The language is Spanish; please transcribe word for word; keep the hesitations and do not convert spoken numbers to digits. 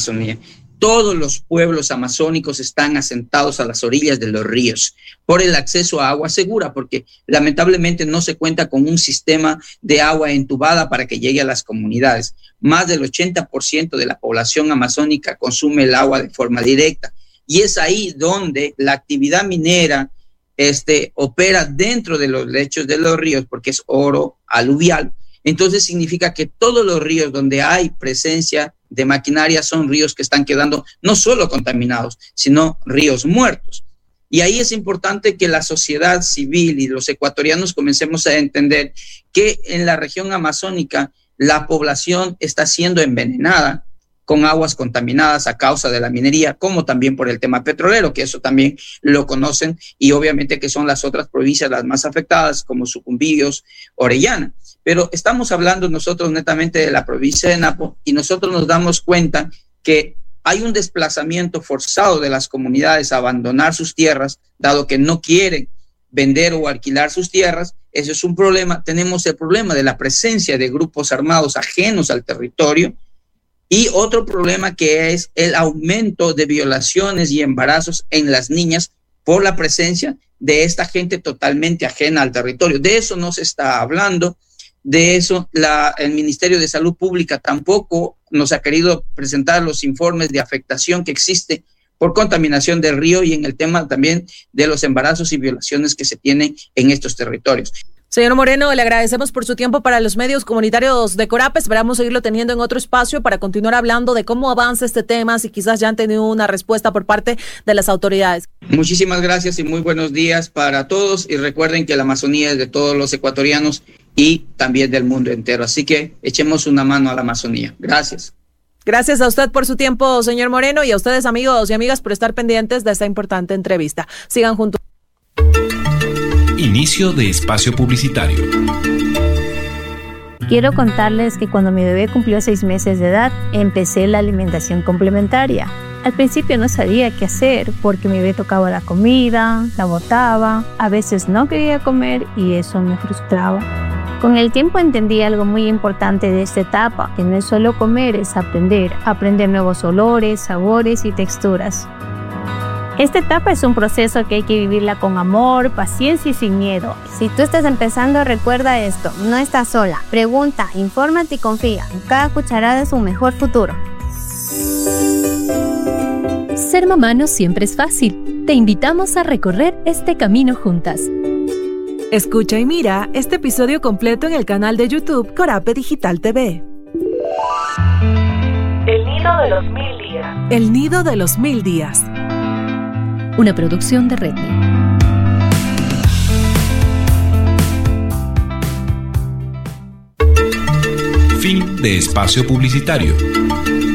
Amazonía. Todos los pueblos amazónicos están asentados a las orillas de los ríos por el acceso a agua segura, porque lamentablemente no se cuenta con un sistema de agua entubada para que llegue a las comunidades. Más del ochenta por ciento de la población amazónica consume el agua de forma directa, y es ahí donde la actividad minera este, opera dentro de los lechos de los ríos, porque es oro aluvial. Entonces significa que todos los ríos donde hay presencia de maquinaria son ríos que están quedando no solo contaminados, sino ríos muertos. Y ahí es importante que la sociedad civil y los ecuatorianos comencemos a entender que en la región amazónica la población está siendo envenenada con aguas contaminadas a causa de la minería, como también por el tema petrolero, que eso también lo conocen, y obviamente que son las otras provincias las más afectadas, como Sucumbíos, Orellana. Pero estamos hablando nosotros netamente de la provincia de Napo, y nosotros nos damos cuenta que hay un desplazamiento forzado de las comunidades a abandonar sus tierras, dado que no quieren vender o alquilar sus tierras. Eso es un problema. Tenemos el problema de la presencia de grupos armados ajenos al territorio, y otro problema que es el aumento de violaciones y embarazos en las niñas por la presencia de esta gente totalmente ajena al territorio. De eso no se está hablando. De eso la, el Ministerio de Salud Pública tampoco nos ha querido presentar los informes de afectación que existe por contaminación del río, y en el tema también de los embarazos y violaciones que se tienen en estos territorios. Señor Moreno, le agradecemos por su tiempo para los medios comunitarios de Corap. Esperamos seguirlo teniendo en otro espacio para continuar hablando de cómo avanza este tema, si quizás ya han tenido una respuesta por parte de las autoridades. Muchísimas gracias y muy buenos días para todos, y recuerden que la Amazonía es de todos los ecuatorianos y también del mundo entero, así que echemos una mano a la Amazonía. Gracias. Gracias a usted por su tiempo, señor Moreno, y a ustedes, amigos y amigas, por estar pendientes de esta importante entrevista. Sigan juntos. Inicio de espacio publicitario. Quiero contarles que cuando mi bebé cumplió seis meses de edad, empecé la alimentación complementaria. Al principio no sabía qué hacer porque mi bebé tocaba la comida, la botaba, a veces no quería comer y eso me frustraba. Con el tiempo entendí algo muy importante de esta etapa, que no es solo comer, es aprender, aprender nuevos olores, sabores y texturas. Esta etapa es un proceso que hay que vivirla con amor, paciencia y sin miedo. Si tú estás empezando, recuerda esto, no estás sola. Pregunta, infórmate y confía. Cada cucharada es un mejor futuro. Ser mamá no siempre es fácil. Te invitamos a recorrer este camino juntas. Escucha y mira este episodio completo en el canal de YouTube Corape Digital T V. El nido de los mil días. El nido de los mil días. Una producción de Redmi. Fin de espacio publicitario.